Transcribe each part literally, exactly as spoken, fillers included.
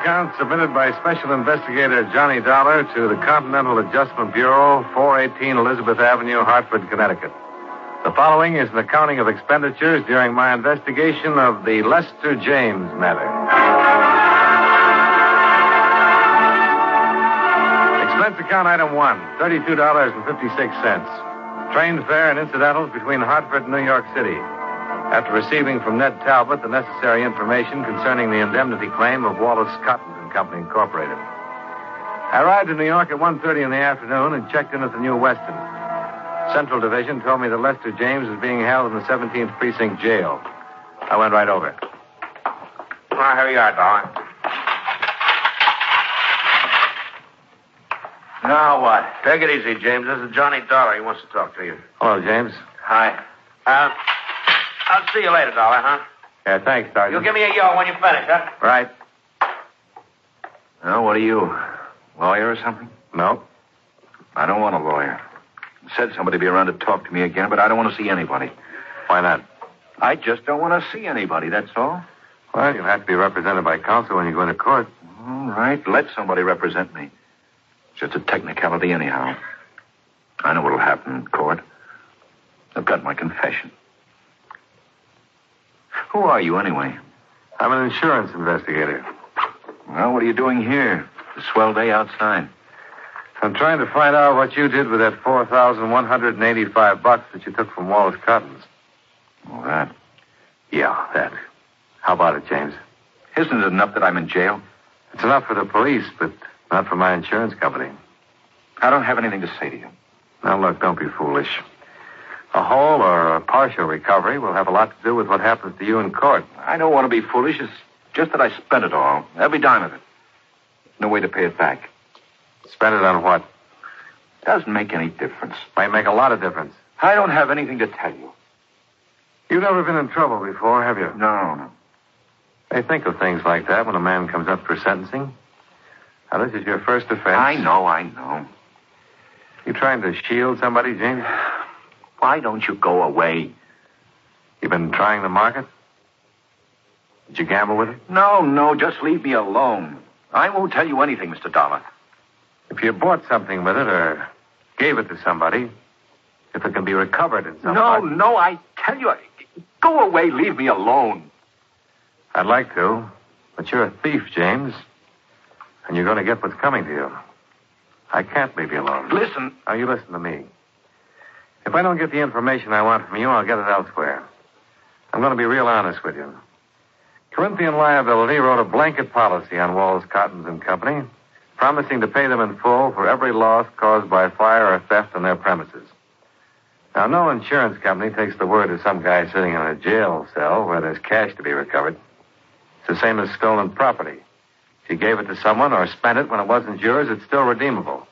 account submitted by Special Investigator Johnny Dollar to the Continental Adjustment Bureau, four eighteen Elizabeth Avenue, Hartford, Connecticut. The following is an accounting of expenditures during my investigation of the Lester James matter. Expense account item one, thirty-two dollars and fifty-six cents. Train fare and incidentals between Hartford and New York City. After receiving from Ned Talbot the necessary information concerning the indemnity claim of Wallace Cotton and Company, Incorporated. I arrived in New York at one thirty in the afternoon and checked in at the New Weston. Central Division told me that Lester James was being held in the seventeenth Precinct Jail. I went right over. All right, here you are, Dollar. Now what? Take it easy, James. This is Johnny Dollar. He wants to talk to you. Hello, James. Hi. Uh, I'll see you later, Dollar, huh? Yeah, thanks, Sergeant. You'll give me a yell when you finish, huh? Right. Now, what are you? Lawyer or something? No. I don't want a lawyer. Said somebody be around to talk to me again, but I don't want to see anybody. Why not? I just don't want to see anybody, that's all. Well, you'll have to be represented by counsel when you go into court. All right, let somebody represent me. It's just a technicality anyhow. I know what'll happen in court. I've got my confession. Who are you, anyway? I'm an insurance investigator. Well, what are you doing here? It's a swell day outside. I'm trying to find out what you did with that four thousand one hundred eighty-five bucks that you took from Wallace Cotton's. Well, that? Yeah, that. How about it, James? Isn't it enough that I'm in jail? It's enough for the police, but not for my insurance company. I don't have anything to say to you. Now, look, don't be foolish. A whole or a partial recovery will have a lot to do with what happens to you in court. I don't want to be foolish. It's just that I spent it all. Every dime of it. No way to pay it back. Spend it on what? Doesn't make any difference. Might make a lot of difference. I don't have anything to tell you. You've never been in trouble before, have you? No, no. They think of things like that when a man comes up for sentencing. Now, this is your first offense. I know, I know. You trying to shield somebody, James? Why don't you go away? You been trying the market? Did you gamble with it? No, no, just leave me alone. I won't tell you anything, Mister Dollar. If you bought something with it or gave it to somebody, if it can be recovered in some No, part... no, I tell you, go away, leave me alone. I'd like to, but you're a thief, James, and you're going to get what's coming to you. I can't leave you alone. Listen. Now, you listen to me. If I don't get the information I want from you, I'll get it elsewhere. I'm going to be real honest with you. Corinthian Liability wrote a blanket policy on Wallace Cotton and Company, promising to pay them in full for every loss caused by fire or theft on their premises. Now, no insurance company takes the word of some guy sitting in a jail cell where there's cash to be recovered. It's the same as stolen property. If you gave it to someone or spent it when it wasn't yours, it's still redeemable.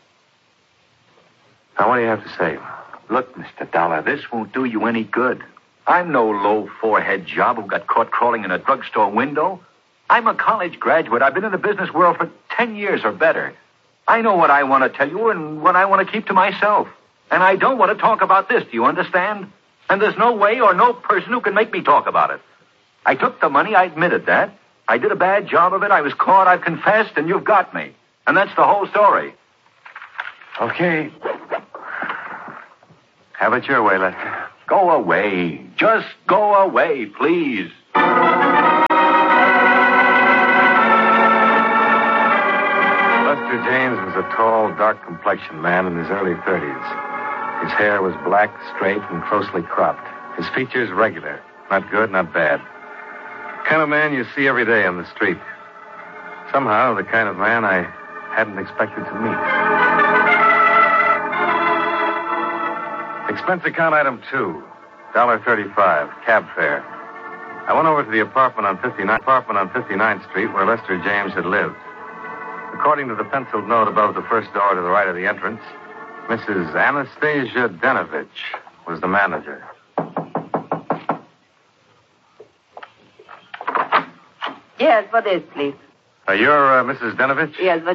Now, what do you have to say? Look, Mister Dollar, this won't do you any good. I'm no low-forehead job who got caught crawling in a drugstore window. I'm a college graduate. I've been in the business world for ten years or better. I know what I want to tell you and what I want to keep to myself. And I don't want to talk about this, do you understand? And there's no way or no person who can make me talk about it. I took the money, I admitted that. I did a bad job of it, I was caught, I've confessed, and you've got me. And that's the whole story. Okay. Have it your way, Lester. Go away. Just go away, please. Lester James was a tall, dark-complexioned man in his early thirties. His hair was black, straight, and closely cropped. His features regular. Not good, not bad. The kind of man you see every day on the street. Somehow, the kind of man I hadn't expected to meet. Expense account item two, one dollar thirty-five, cab fare. I went over to the apartment on fifty-ninth, apartment on fifty-ninth Street where Lester James had lived. According to the penciled note above the first door to the right of the entrance, Missus Anastasia Denovich was the manager. Yes, what is, please? Uh, you're uh, Missus Denovich? Yes, what